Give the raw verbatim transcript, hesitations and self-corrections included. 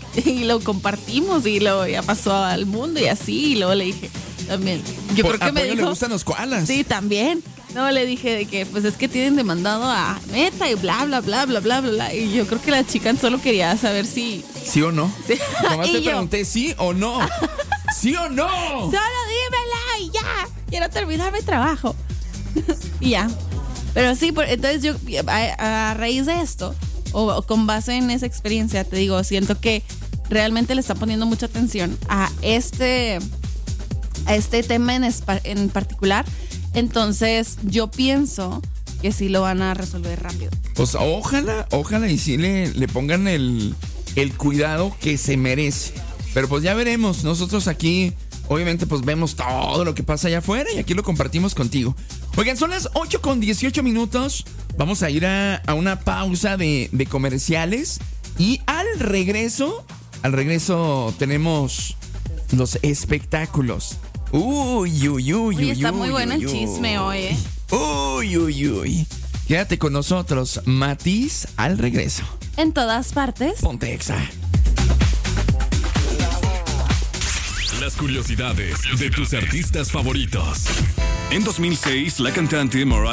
y lo compartimos y luego ya pasó al mundo y así. Y luego le dije también. Yo Por, creo que me dijo. le gustan los koalas. Sí, también. No, le dije de que pues es que tienen demandado a Meta y bla, bla, bla, bla, bla, bla, bla. Y yo creo que la chica solo quería saber si... ¿Sí o no? Sí. Nomás Y te yo, pregunté, ¿sí o no? ¿Sí o no? Solo dímela y ya. Quiero terminar mi trabajo. Y ya. Pero sí, por, entonces yo a, a raíz de esto, o, o con base en esa experiencia, te digo, siento que realmente le está poniendo mucha atención a este, a este tema en, espa, en particular. Entonces yo pienso que sí lo van a resolver rápido. Pues ojalá, ojalá y sí le, le pongan el, el cuidado que se merece. Pero pues ya veremos. Nosotros aquí, obviamente, pues vemos todo lo que pasa allá afuera y aquí lo compartimos contigo. Oigan, son las ocho con dieciocho minutos. Vamos a ir a, a una pausa de, de comerciales. Y al regreso, al regreso tenemos los espectáculos. Uy, uy, uy, uy. Uy, está uy, muy bueno uy, el chisme hoy, ¿eh? Uy, uy, uy. Quédate con nosotros, Matiz, al regreso. En todas partes. Ponte Exa. Las curiosidades de tus artistas favoritos. En dos mil seis, la cantante Mariah